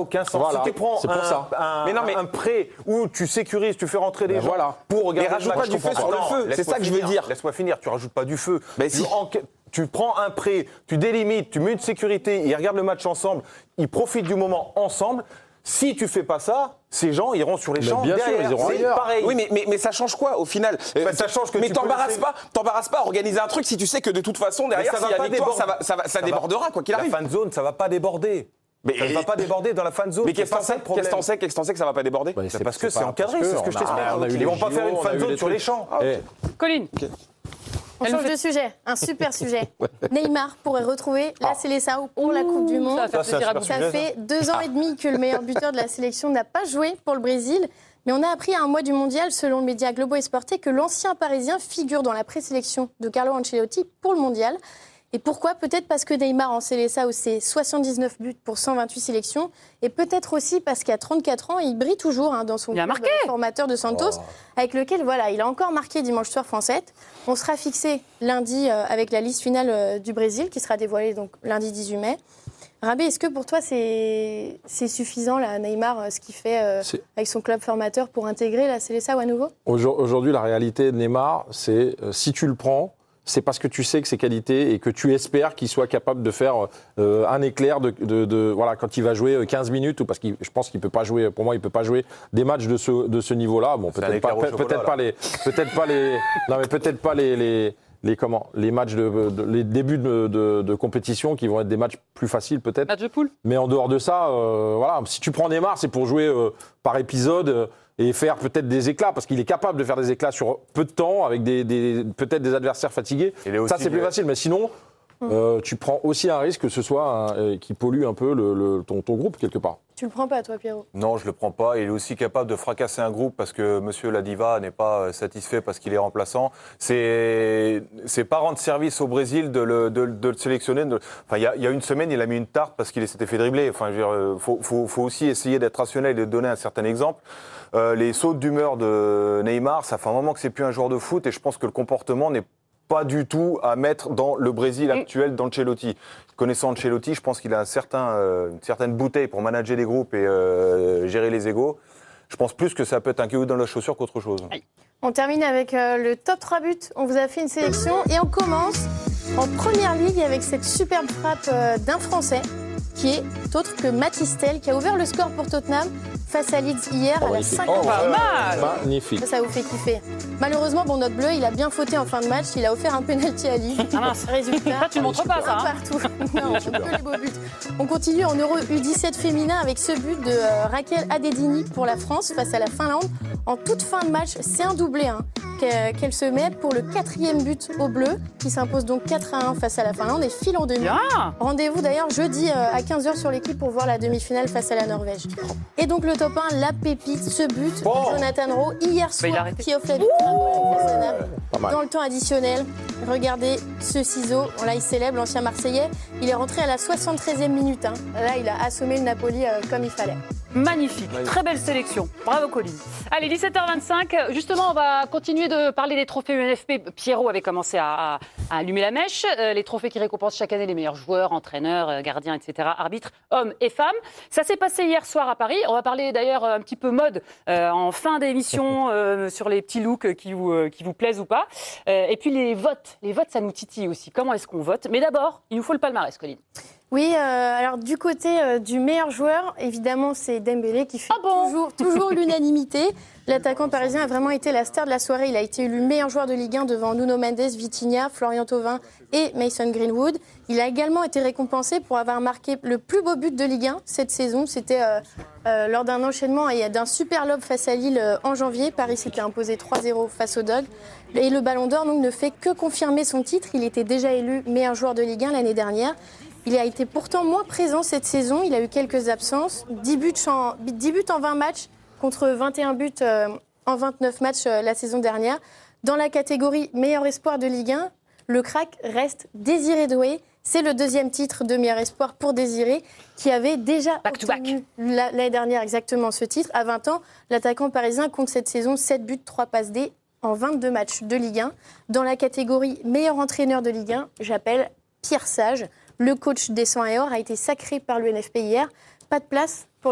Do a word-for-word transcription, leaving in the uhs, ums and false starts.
aucun sens. Voilà, si tu prends c'est pour un, ça. Un, mais non, mais... un prêt où tu sécurises, tu fais rentrer des ben gens voilà. pour regarder mais rajoute le match, pas du feu sur le feu, c'est ça que finir, je veux dire. Laisse-moi finir, tu rajoutes pas du feu. Mais tu, si. en, tu prends un prêt, tu délimites, tu mets une sécurité, ils regardent le match ensemble, ils profitent du moment ensemble. Si tu fais pas ça, ces gens iront sur les Mais champs bien sûr, derrière. ils iront C'est ailleurs. pareil. Oui, mais, mais, mais ça change quoi au final? Bah, ça change que mais tu t'embarrasses peux pas, t'embarrasses pas à organiser un truc si tu sais que de toute façon derrière, ça s'il va y a pas victoire, déborder. ça, va, ça, va, ça, Ça débordera va. quoi qu'il La arrive. fan zone, ça va pas déborder. Mais ça ne va pas déborder dans la fan zone. Mais qu'est-ce c'est que pas ça t'en sais? le problème. Qu'est-ce que t'en sais? Qu'est-ce que t'en sais que ça va pas déborder? Bah, C'est parce que c'est pas- encadré, parce c'est ce que on je a- t'explique. on a eu Ils les vont pas J O, faire une on a fan eu zone des sur les trucs. champs. Eh, Colline. On change de sujet, un super sujet. Neymar pourrait retrouver la Seleção pour la Coupe du Monde. Ça, ça fait Ça, plaisir à c'est Ça beaucoup. fait deux ans et demi que le meilleur buteur de la sélection n'a pas joué pour le Brésil. Mais on a appris à un mois du mondial, selon le média Globo Esporte, que l'ancien Parisien figure dans la présélection de Carlo Ancelotti pour le mondial. Et pourquoi? Peut-être parce que Neymar en Seleção, c'est soixante-dix-neuf buts pour cent vingt-huit sélections. Et peut-être aussi parce qu'à trente-quatre ans, il brille toujours hein, dans son Il a club, marqué. euh, formateur de Santos, avec lequel voilà, il a encore marqué dimanche soir France sept. On sera fixé lundi euh, avec la liste finale euh, du Brésil, qui sera dévoilée donc, lundi dix-huit mai. Rabé, est-ce que pour toi, c'est, c'est suffisant, là, Neymar, euh, ce qu'il fait euh, C'est- avec son club formateur pour intégrer la Seleção à nouveau? Aujourd- Aujourd'hui, la réalité de Neymar, c'est euh, si tu le prends, c'est parce que tu sais que ses qualités et que tu espères qu'il soit capable de faire euh, un éclair de, de, de voilà quand il va jouer quinze minutes ou parce que je pense qu'il peut pas jouer. Pour moi, il peut pas jouer des matchs de ce de ce niveau-là. Bon, C'est un peut-être pas, éclair au peut- chocolat, peut-être là. pas les, peut-être pas les, non mais peut-être pas les les les comment les matchs de, de- les débuts de, de, de compétition qui vont être des matchs plus faciles peut-être. Match de poule. Mais en dehors de ça, euh, voilà, si tu prends Neymar, c'est pour jouer euh, par épisode euh, et faire peut-être des éclats, parce qu'il est capable de faire des éclats sur peu de temps, avec des, des- peut-être des adversaires fatigués. Il est aussi Ça, c'est plus bien. facile. Mais sinon, euh, tu prends aussi un risque que ce soit un, euh, qui pollue un peu le, le- ton, ton groupe quelque part. Tu le prends pas, toi, Pierrot? Non, je le prends pas. Il est aussi capable de fracasser un groupe parce que Monsieur Ladiva n'est pas satisfait parce qu'il est remplaçant. C'est c'est pas rendre service au Brésil de le, de, de le sélectionner. De- Enfin, il y, a, il y a une semaine, il a mis une tarte parce qu'il s'était fait dribbler. Enfin, je veux dire, euh, faut, faut, faut aussi essayer d'être rationnel et de donner un certain exemple. Euh, les sautes d'humeur de Neymar, ça fait un moment que c'est plus un joueur de foot et je pense que le comportement n'est pas du tout à mettre dans le Brésil actuel d'Ancelotti. Connaissant Ancelotti, je pense qu'il a un certain, euh, une certaine bouteille pour manager les groupes et euh, gérer les égos. Je pense plus que ça peut être un caillou dans la chaussure qu'autre chose. On termine avec euh, le top trois buts. On vous a fait une sélection et on commence en première ligue avec cette superbe frappe euh, d'un Français qui est autre que Mathys Tel, qui a ouvert le score pour Tottenham face à Leeds hier Oh, à la magnifique. cinquantième. Pas mal. Magnifique. Ça, ça vous fait kiffer. Malheureusement, bon, notre bleu, il a bien fauté en fin de match. Il a offert un penalty à Lille. Ah mince. Résultat. Ça, tu le montres pas, ça. hein. Partout. Non, que les beaux buts. On continue en Euro U dix-sept féminin avec ce but de euh, Raquel Adedini pour la France face à la Finlande. En toute fin de match, c'est un doublé hein, qu'elle qu'elle se met pour le quatrième but au bleu, qui s'impose donc quatre à un face à la Finlande et file en demi. Bien. Rendez-vous d'ailleurs jeudi euh, à quinze heures sur l'équipe pour voir la demi-finale face à la Norvège. Et donc le top un, la pépite, ce but de Oh. Jonathan Rowe hier Bah, il a soir arrêté. qui offre la victoire à Arsenal. Pas mal. Dans le temps additionnel, regardez ce ciseau. Là, il célèbre l'ancien Marseillais. Il est rentré à la soixante-treizième minute. hein. Là, il a assommé le Napoli euh, comme il fallait. Magnifique, très belle sélection. Bravo Colline. Allez, dix-sept heures vingt-cinq. Justement, on va continuer de parler des trophées U N F P. Pierrot avait commencé à, à- à allumer la mèche. Euh, les trophées qui récompensent chaque année les meilleurs joueurs, entraîneurs, euh, gardiens, et cetera, arbitres, hommes et femmes. Ça s'est passé hier soir à Paris. On va parler d'ailleurs un petit peu mode euh, en fin d'émission euh, sur les petits looks qui vous, euh, qui vous plaisent ou pas. Euh, et puis les votes. Les votes, ça nous titille aussi. Comment est-ce qu'on vote? Mais d'abord, il nous faut le palmarès, Colline. Oui, euh, alors du côté euh, du meilleur joueur, évidemment, c'est Dembélé qui fait Ah bon toujours, toujours l'unanimité. L'attaquant parisien a vraiment été la star de la soirée. Il a été élu meilleur joueur de Ligue un devant Nuno Mendes, Vitinha, Florian Thauvin et Mason Greenwood. Il a également été récompensé pour avoir marqué le plus beau but de Ligue un cette saison. C'était euh, euh, lors d'un enchaînement et d'un super lob face à Lille euh, en janvier. Paris s'était imposé trois zéro face aux Dogs. Et le Ballon d'Or donc, ne fait que confirmer son titre. Il était déjà élu meilleur joueur de Ligue un l'année dernière. Il a été pourtant moins présent cette saison. Il a eu quelques absences. dix buts en, dix buts en vingt matchs contre vingt et un buts euh, en vingt-neuf matchs euh, la saison dernière. Dans la catégorie meilleur espoir de Ligue un, le crack reste Désiré Doué. C'est le deuxième titre de meilleur espoir pour Désiré, qui avait déjà Back to back. obtenu la- l'année dernière exactement ce titre. À vingt ans, l'attaquant parisien compte cette saison sept buts, trois passes D en vingt-deux matchs de Ligue un. Dans la catégorie meilleur entraîneur de Ligue un, j'appelle Pierre Sage. Le coach des cent et or a été sacré par l'U N F P hier. Pas de place pour